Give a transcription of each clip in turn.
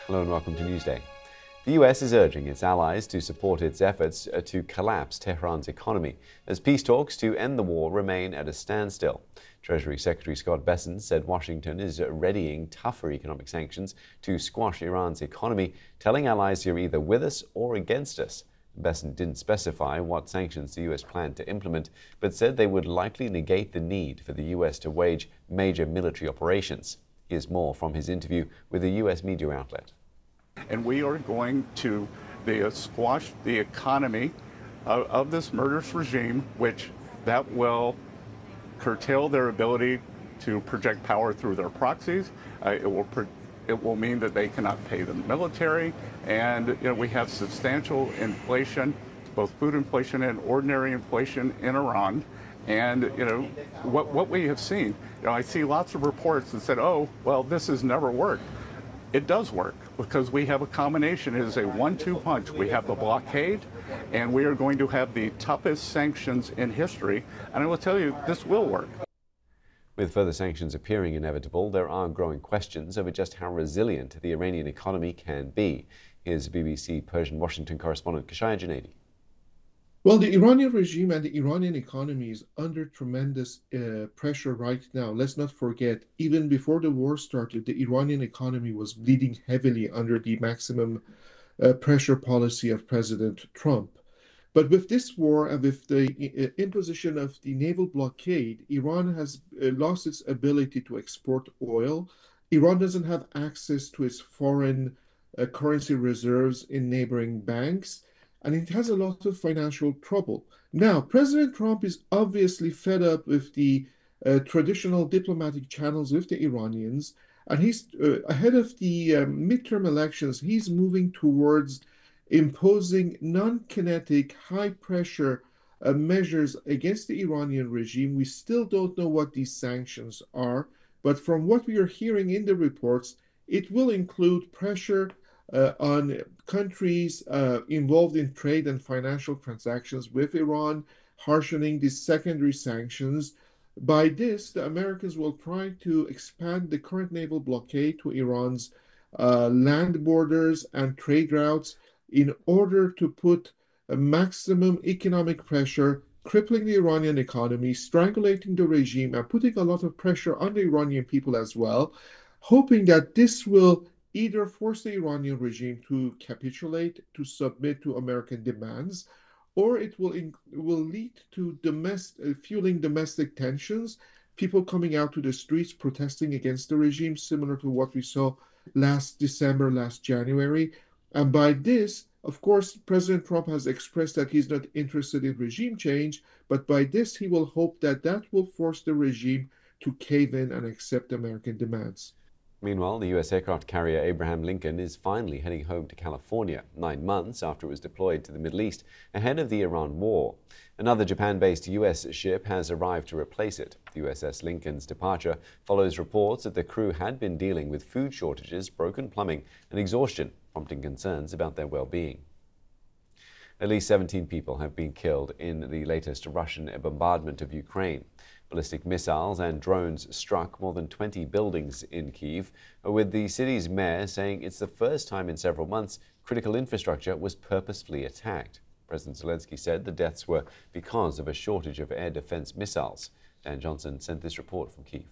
Hello and welcome to Newsday. The US is urging its allies to support its efforts to collapse Tehran's economy as peace talks to end the war remain at a standstill. Treasury Secretary Scott Bessent said Washington is readying tougher economic sanctions to squash Iran's economy, telling allies you're either with us or against us. Bessent didn't specify what sanctions the US planned to implement, but said they would likely negate the need for the US to wage major military operations. Here's more from his interview with a US media outlet. And we are going to squash the economy of this murderous regime, which that will curtail their ability to project power through their proxies. It will mean that they cannot pay the military, and we have substantial inflation, both food inflation and ordinary inflation in Iran. And what we have seen, I see lots of reports that said, "Oh, well, this has never worked." It does work because we have a combination. It is a 1-2 punch. We have the blockade, and we are going to have the toughest sanctions in history. And I will tell you, this will work. With further sanctions appearing inevitable, there are growing questions over just how resilient the Iranian economy can be. Here's BBC Persian Washington correspondent Kashaya Junaidi. Well, the Iranian regime and the Iranian economy is under tremendous pressure right now. Let's not forget, even before the war started, the Iranian economy was bleeding heavily under the maximum pressure policy of President Trump. But with this war and with the imposition of the naval blockade, Iran has lost its ability to export oil. Iran doesn't have access to its foreign currency reserves in neighboring banks, and it has a lot of financial trouble. Now, President Trump is obviously fed up with the traditional diplomatic channels with the Iranians, and he's ahead of the midterm elections, he's moving towards imposing non-kinetic, high-pressure measures against the Iranian regime. We still don't know what these sanctions are, but from what we are hearing in the reports, it will include pressure on countries involved in trade and financial transactions with Iran, harshening these secondary sanctions. By this, the Americans will try to expand the current naval blockade to Iran's land borders and trade routes in order to put a maximum economic pressure, crippling the Iranian economy, strangulating the regime, and putting a lot of pressure on the Iranian people as well, hoping that this will either force the Iranian regime to capitulate, to submit to American demands, or it will lead to fueling domestic tensions, people coming out to the streets protesting against the regime, similar to what we saw last December, last January. And by this, of course, President Trump has expressed that he's not interested in regime change, but by this, he will hope that that will force the regime to cave in and accept American demands. Meanwhile, the U.S. aircraft carrier Abraham Lincoln is finally heading home to California, 9 months after it was deployed to the Middle East ahead of the Iran war. Another Japan-based U.S. ship has arrived to replace it. The USS Lincoln's departure follows reports that the crew had been dealing with food shortages, broken plumbing, and exhaustion, prompting concerns about their well-being. At least 17 people have been killed in the latest Russian bombardment of Ukraine. Ballistic missiles and drones struck more than 20 buildings in Kyiv, with the city's mayor saying it's the first time in several months critical infrastructure was purposefully attacked. President Zelensky said the deaths were because of a shortage of air defense missiles. Dan Johnson sent this report from Kyiv.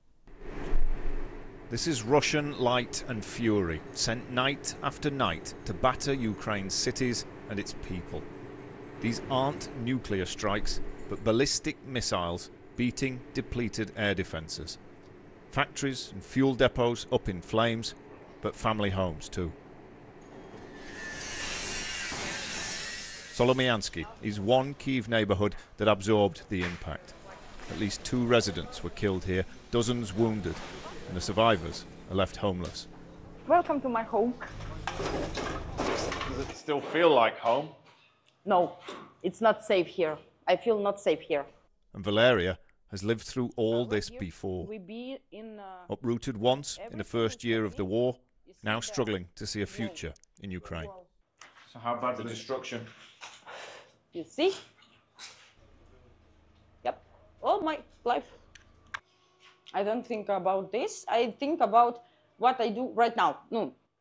This is Russian light and fury, sent night after night to batter Ukraine's cities and its people. These aren't nuclear strikes, but ballistic missiles beating depleted air defences. Factories and fuel depots up in flames, but family homes too. Solomiansky is one Kyiv neighbourhood that absorbed the impact. At least 2 residents were killed here, dozens wounded, and the survivors are left homeless. Welcome to my home. Does it still feel like home? No, it's not safe here. I feel not safe here. And Valeria has lived through all this before. Uprooted once in the first year of the war, now struggling to see a future in Ukraine. So how about the destruction? You see? Yep, all my life. I don't think about this. I think about what I do right now. No.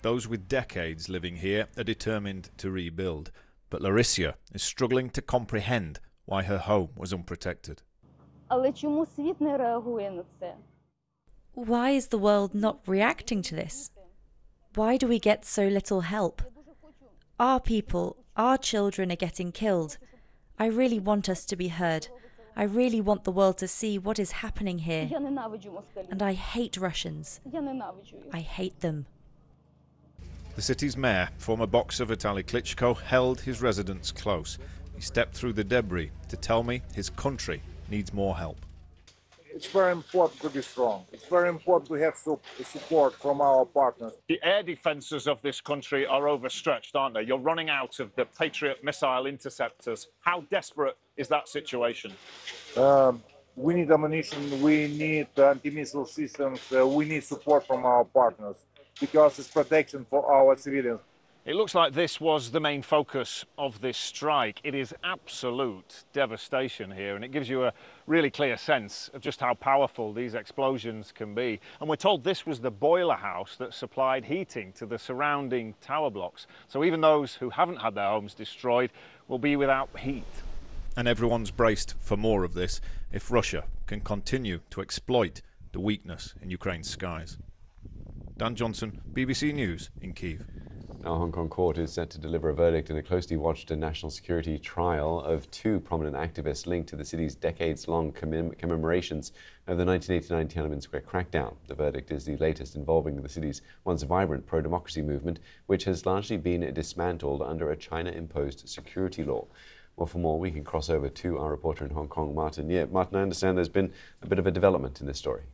Those with decades living here are determined to rebuild. But Larissa is struggling to comprehend why her home was unprotected. Але чому світ не реагує на це? Why is the world not reacting to this? Why do we get so little help? Our people, our children are getting killed. I really want us to be heard. I really want the world to see what is happening here. Я ненавиджу москалів. And I hate Russians. Я ненавиджу їх. I hate them. The city's mayor, former boxer Vitaly Klitschko, held his residents close. He stepped through the debris to tell me his country needs more help. It's very important to be strong. It's very important to have support from our partners. The air defences of this country are overstretched, aren't they? You're running out of the Patriot missile interceptors. How desperate is that situation? We need ammunition, we need anti-missile systems, we need support from our partners because it's protection for our civilians. It looks like this was the main focus of this strike. It is absolute devastation here, and it gives you a really clear sense of just how powerful these explosions can be. And we're told this was the boiler house that supplied heating to the surrounding tower blocks. So even those who haven't had their homes destroyed will be without heat. And everyone's braced for more of this if Russia can continue to exploit the weakness in Ukraine's skies. Dan Johnson, BBC News in Kyiv. Our Hong Kong court is set to deliver a verdict in a closely watched national security trial of two prominent activists linked to the city's decades-long commemorations of the 1989 Tiananmen Square crackdown. The verdict is the latest involving the city's once vibrant pro-democracy movement, which has largely been dismantled under a China-imposed security law. Well, for more, we can cross over to our reporter in Hong Kong, Martin Yip. Martin, I understand there's been a bit of a development in this story.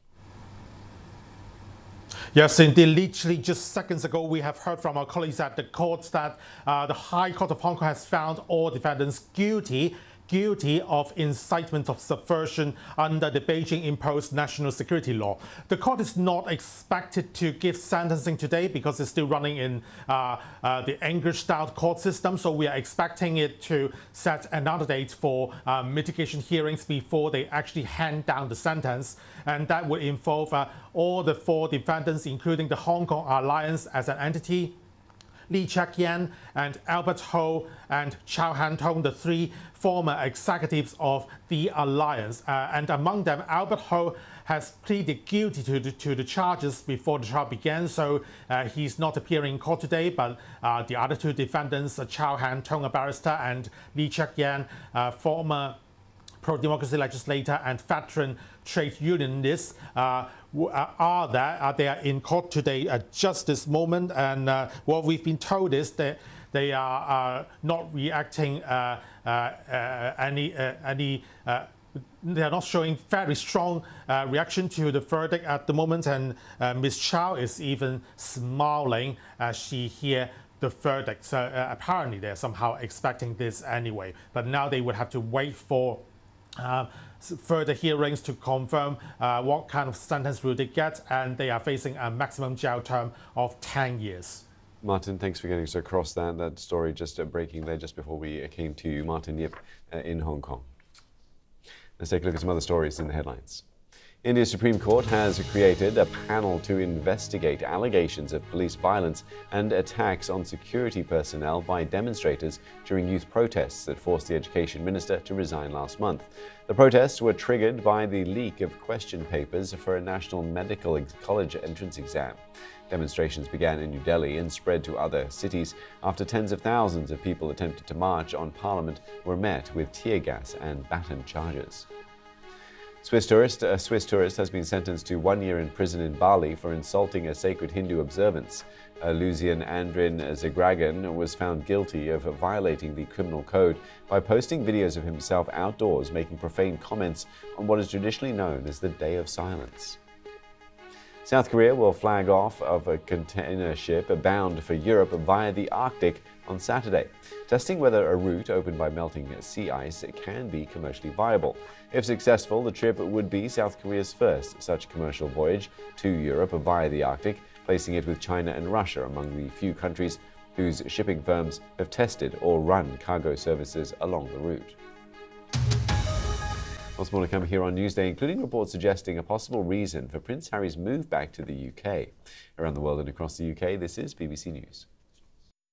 Yes, indeed. Literally just seconds ago, we have heard from our colleagues at the courts that the High Court of Hong Kong has found all defendants guilty of incitement of subversion under the Beijing-imposed national security law. The court is not expected to give sentencing today because it's still running in the English-style court system, so we are expecting it to set another date for mitigation hearings before they actually hand down the sentence, and that would involve all the four defendants, including the Hong Kong Alliance as an entity, Lee Cheuk-yan and Albert Ho and Chow Han-tong, the three former executives of the alliance. And among them, Albert Ho has pleaded guilty to the charges before the trial began, so he's not appearing in court today, but the other two defendants, Chow Han-tong, a barrister, and Lee Cheuk-yan, former pro-democracy legislator and veteran trade unionist, are there in court today at just this moment. And what we've been told is that they are not reacting they are not showing very strong reaction to the verdict at the moment, and Ms. Chow is even smiling as she hears the verdict. So apparently they're somehow expecting this anyway, but now they would have to wait for further hearings to confirm what kind of sentence will they get, and they are facing a maximum jail term of 10 years. Martin, thanks for getting us across that story, just breaking there just before we came to you. Martin Yip in Hong Kong. Let's take a look at some other stories in the headlines. India's Supreme Court has created a panel to investigate allegations of police violence and attacks on security personnel by demonstrators during youth protests that forced the Education Minister to resign last month. The protests were triggered by the leak of question papers for a national medical college entrance exam. Demonstrations began in New Delhi and spread to other cities after tens of thousands of people attempted to march on Parliament were met with tear gas and baton charges. A Swiss tourist has been sentenced to 1 year in prison in Bali for insulting a sacred Hindu observance. Lucian Andrin Zagragan was found guilty of violating the criminal code by posting videos of himself outdoors making profane comments on what is traditionally known as the Day of Silence. South Korea will flag off of a container ship bound for Europe via the Arctic on Saturday, testing whether a route opened by melting sea ice can be commercially viable. If successful, the trip would be South Korea's first such commercial voyage to Europe via the Arctic, placing it with China and Russia among the few countries whose shipping firms have tested or run cargo services along the route. Lots more to come here on Newsday, including reports suggesting a possible reason for Prince Harry's move back to the UK. Around the world and across the UK, this is BBC News.